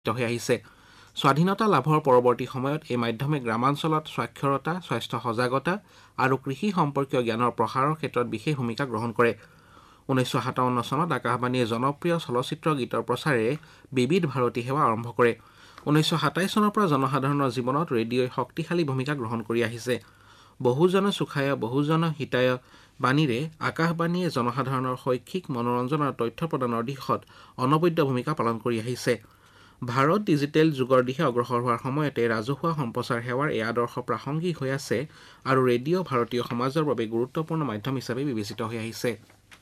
হৈ আহিছে স্বাধীনতা লাভৰ পৰৱৰ্তী সময়ত এই মাধ্যমে গ্ৰামাঞ্চলত স্বাক্ষৰতা স্বাস্থ্য সজাগতা আৰু কৃষি সম্পৰ্কীয় জ্ঞানৰ প্ৰসাৰৰ ক্ষেত্ৰত বিশেষ ভূমিকা গ্ৰহণ কৰে 1957 চনত আকাশবাণীয়ে জনপ্ৰিয় চলচ্চিত্ৰ গীতৰ প্ৰচাৰেৰে বিবিধ ভাৰতী সেৱা আৰম্ভ কৰে 1927 চনৰ পৰা জনসাধাৰণৰ জীৱনত ৰেডিঅ'ই শক্তিশালী ভূমিকা গ্ৰহণ কৰি আহিছে বহুজন সুখায় বহুজন হিতায় বাণীৰে আকাশবাণীয়ে জনসাধাৰণৰ শৈক্ষিক মনোৰঞ্জন আৰু তথ্য প্ৰদানৰ দিশত অনবদ্য ভূমিকা পালন কৰি আহিছে ভাৰত ডিজিটেল যুগৰ দিশে অগ্ৰসৰ হোৱাৰ সময়তে ৰাজহুৱা সম্প্ৰচাৰ সেৱাৰ এই আদৰ্শ প্ৰাসংগিক হৈ আছে আৰু ৰেডিঅ' ভাৰতীয় সমাজৰ বাবে গুৰুত্বপূৰ্ণ মাধ্যম হিচাপে বিবেচিত হৈ আহিছে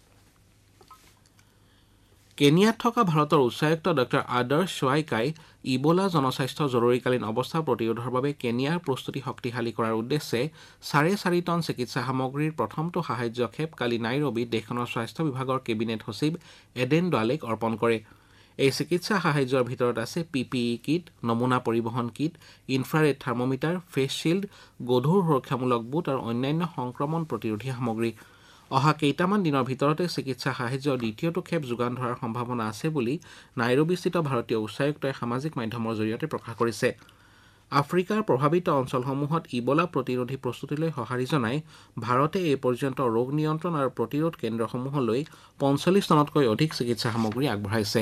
কেনিয়াত থকা ভাৰতৰ উচ্চায়ুক্ত ডক্টৰ আদৰ্শ ছোৱাইকাই ইবোলা জনস্বাস্থ্য জৰুৰীকালীন অৱস্থা প্ৰতিৰোধৰ বাবে কেনিয়াৰ প্ৰস্তুতি শক্তিশালী কৰাৰ উদ্দেশ্যে 4.5 টন চিকিৎসা সামগ্ৰীৰ প্ৰথমটো সাহায্য খেপ কালি নাইৰোবিত দেশখনৰ স্বাস্থ্য বিভাগৰ কেবিনেট সচিব এডেন ডালেক অৰ্পণ কৰে এই চিকিৎসা সাহায্যৰ ভিতৰত আছে পিপিই কিট নমুনা পৰিবহণ kit infrared thermometer face shield গধুৰ সুৰক্ষামূলক বুট আৰু অন্যান্য সংক্ৰমণ প্ৰতিৰোধী সামগ্ৰী অহা কেইটামান দিনৰ ভিতৰতে চিকিৎসা সাহায্যৰ দ্বিতীয়টো খেপ যোগান ধৰাৰ সম্ভাৱনা আছে বুলি নাইৰোবিস্থিত ভাৰতীয় উচ্চায়ুক্তই সামাজিক মাধ্যমৰ জৰিয়তে প্ৰকাশ কৰিছে আফ্ৰিকাৰ প্ৰভাৱিত অঞ্চলসমূহত ইবোলা প্ৰতিৰোধী প্ৰস্তুতিলৈ সঁহাৰি জনাই ভাৰতে এই পৰ্যন্ত ৰোগ নিয়ন্ত্ৰণ আৰু প্ৰতিৰোধ কেন্দ্ৰসমূহলৈ 45 টনতকৈ অধিক চিকিৎসা সামগ্ৰী আগবঢ়াইছে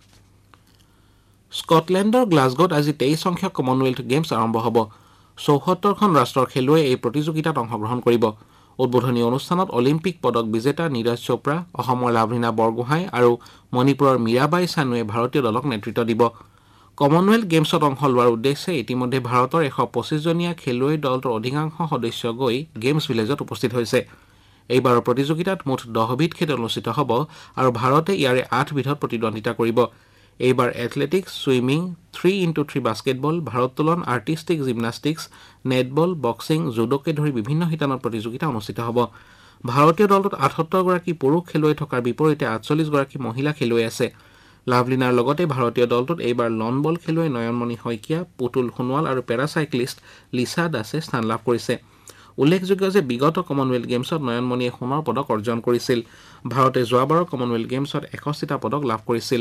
স্কটলেণ্ডৰ গ্লাছগোত আজি 23 সংখ্যক কমনৱেলথ গেমছ আৰম্ভ হ'ব 74খন ৰাষ্ট্ৰৰ খেলুৱৈয়ে এই প্ৰতিযোগিতাত অংশগ্ৰহণ কৰিব উদ্বোধনী অনুষ্ঠানত অলিম্পিক পদক বিজেতা নীৰজ চোপ্ৰা অসমৰ লাভলীনা বৰগোহাঁই আৰু মণিপুৰৰ মীৰাবাই চানুৱে ভাৰতীয় দলক নেতৃত্ব দিব কমনৱেলথ গেমছত অংশ লোৱাৰ উদ্দেশ্যে ইতিমধ্যে ভাৰতৰ 125জনীয়া খেলুৱৈ দলটোৰ অধিকাংশ সদস্য গৈ গেমছ ভিলেজত উপস্থিত হৈছে এইবাৰৰ প্ৰতিযোগিতাত মুঠ 10 বিধ খেল অনুষ্ঠিত হ'ব আৰু ভাৰতে ইয়াৰে 8 বিধত প্ৰতিদ্বন্দ্বিতা কৰিব এইবাৰ athletics swimming 3x3 basketball ভাৰোত্তোলন artistic gymnastics netball boxing জুডোকে ধৰি বিভিন্ন শিতানত প্ৰতিযোগিতা অনুষ্ঠিত হ'ব ভাৰতীয় দলটোত 78 গৰাকী পুৰুষ খেলুৱৈ থকাৰ বিপৰীতে 48 গৰাকী মহিলা খেলুৱৈ আছে লাভলীনাৰ লগতে ভাৰতীয় দলটোত এইবাৰ লন বল খেলুৱৈ নয়নমণি শইকীয়া পুতুল সোণোৱাল আৰু পেৰাচাইক্লিষ্ট লিছা দাসে স্থান লাভ কৰিছে উল্লেখযোগ্য যে বিগত কমনৱেলথ গেমছত নয়নমণিয়ে সোণৰ পদক অৰ্জন কৰিছিল ভাৰতে যোৱাবাৰৰ কমনৱেলথ গেমছত 61টা পদক লাভ কৰিছিল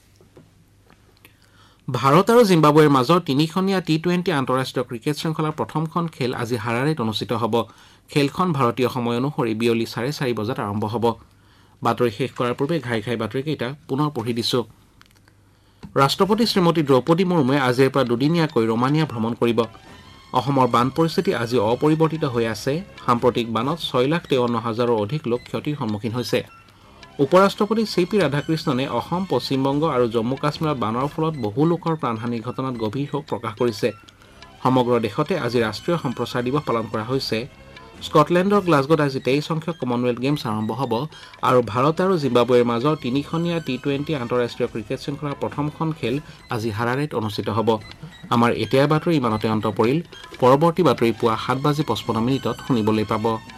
ভাৰত আৰু জিম্বাবৱেৰ মাজৰ 3খনীয়া টি20 আন্তঃৰাষ্ট্ৰীয় ক্ৰিকেট শৃংখলাৰ প্ৰথমখন খেল আজি হাৰাৰেত অনুষ্ঠিত হ'ব খেলখন ভাৰতীয় সময় অনুসৰি বিয়লি 4:30 বজাত আৰম্ভ হ'ব বাতৰি শেষ কৰাৰ পূৰ্বে ঘাই বাতৰিকেইটা পুনৰ পঢ়ি দিছো ৰাষ্ট্ৰপতি শ্ৰীমতী দ্ৰৌপদী মুৰ্মুৱে আজিৰ পৰা দুদিনীয়াকৈ ৰোমানিয়া ভ্ৰমণ কৰিব অসমৰ বান পৰিস্থিতি আজি অপৰিৱৰ্তিত হৈ আছে সাম্প্ৰতিক বানত 6,53,000ৰো অধিক লোক ক্ষতিৰ সন্মুখীন হৈছে উপৰাষ্ট্ৰপতি চিপি ৰাধাকৃষ্ণনে অসম পশ্চিমবংগ আৰু জম্মু কাশ্মীৰত বানৰ ফলত বহু লোকৰ প্ৰাণহানিৰ ঘটনাত গভীৰ শোক প্ৰকাশ কৰিছে সমগ্ৰ দেশতে আজি ৰাষ্ট্ৰীয় সম্প্ৰচাৰ দিৱস পালন কৰা হৈছে স্কটলেণ্ডৰ গ্লাছগোত আজি 23 সংখ্যক কমনৱেলথ গেমছ আৰম্ভ হ'ব আৰু ভাৰত আৰু জিম্বাবৱেৰ মাজৰ 3খনীয়া টি20 আন্তঃৰাষ্ট্ৰীয় ক্ৰিকেট শৃংখলাৰ প্ৰথমখন খেল আজি হাৰাৰেত অনুষ্ঠিত হ'ব আমাৰ এতিয়াৰ বাতৰি ইমানতে অন্ত পৰিল পৰৱৰ্তী বাতৰি পুৱা 7:55 শুনিবলৈ পাব